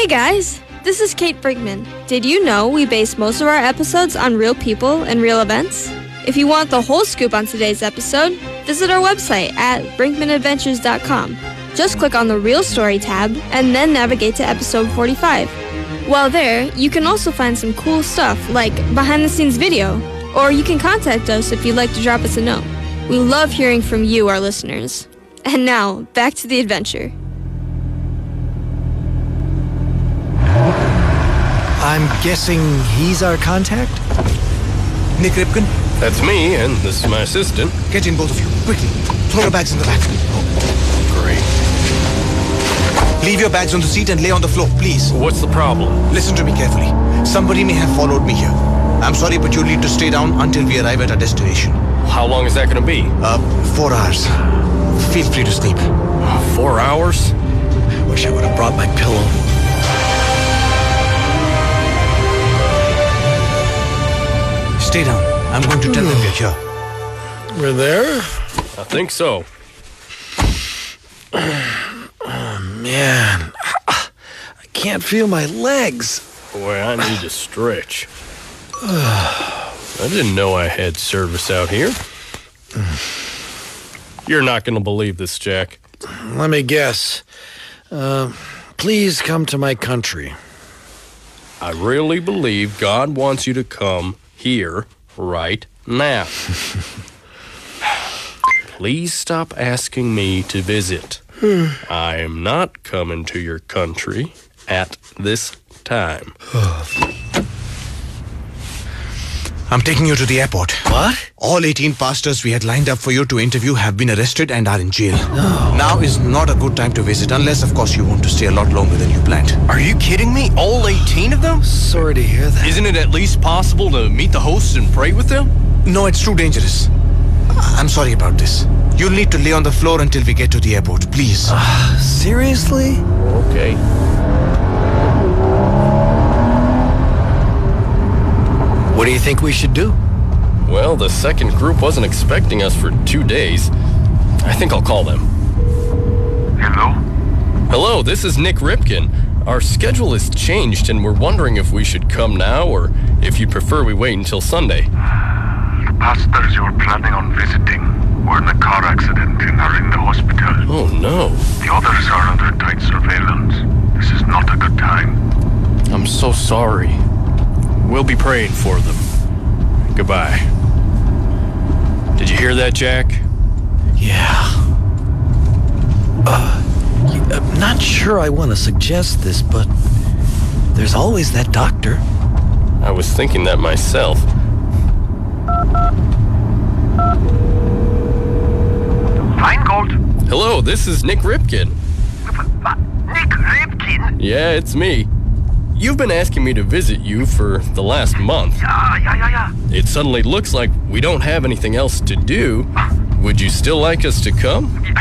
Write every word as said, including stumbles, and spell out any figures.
Hey guys, this is Kate Brinkman. Did you know we base most of our episodes on real people and real events? If you want the whole scoop on today's episode, visit our website at brinkman adventures dot com. Just click on the Real Story tab and then navigate to episode forty-five. While there, you can also find some cool stuff like behind-the-scenes video, or you can contact us if you'd like to drop us a note. We love hearing from you, our listeners. And now, back to the adventure. I'm guessing he's our contact? Nick Ripken? That's me, and this is my assistant. Get in, both of you. Quickly. Throw your bags in the back. Great. Leave your bags on the seat and lay on the floor, please. What's the problem? Listen to me carefully. Somebody may have followed me here. I'm sorry, but you'll need to stay down until we arrive at our destination. How long is that going to be? Uh, four hours. Feel free to sleep. Four hours? Wish I would have brought my pillow. Stay down. I'm going to tell them we're here. We're there? I think so. Oh, man. I can't feel my legs. Boy, I need to stretch. I didn't know I had service out here. You're not going to believe this, Jack. Let me guess. Uh, please come to my country. I really believe God wants you to come here right now. Please stop asking me to visit. I am not coming to your country at this time. I'm taking you to the airport. What? All eighteen pastors we had lined up for you to interview have been arrested and are in jail. No. Now is not a good time to visit, unless, of course, you want to stay a lot longer than you planned. Are you kidding me? All eighteen of them? Sorry to hear that. Isn't it at least possible to meet the hosts and pray with them? No, it's too dangerous. I'm sorry about this. You'll need to lay on the floor until we get to the airport, please. Uh, seriously? Okay. What do you think we should do? Well, the second group wasn't expecting us for two days. I think I'll call them. Hello? Hello, this is Nick Ripken. Our schedule has changed, and we're wondering if we should come now or if you prefer we wait until Sunday. The pastors you were planning on visiting were in a car accident and are in the hospital. Oh, no. The others are under tight surveillance. This is not a good time. I'm so sorry. We'll be praying for them. Goodbye. Did you hear that, Jack? Yeah. Uh, I'm not sure I want to suggest this, but there's always that doctor. I was thinking that myself. Feingold? Hello, this is Nick Ripken. Nick Ripken? Yeah, it's me. You've been asking me to visit you for the last month. Yeah, yeah, yeah, yeah. It suddenly looks like we don't have anything else to do. Would you still like us to come?